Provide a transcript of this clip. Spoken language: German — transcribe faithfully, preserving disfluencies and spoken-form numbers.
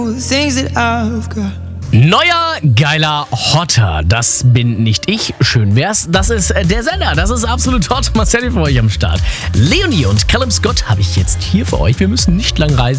things that I've got. Neuer, geiler Hotter. Das bin nicht ich. Schön wär's. Das ist äh, der Sender. Das ist absolut hot. Marcel für euch am Start. Leonie und Callum Scott habe ich jetzt hier für euch. Wir müssen nicht lang reisen.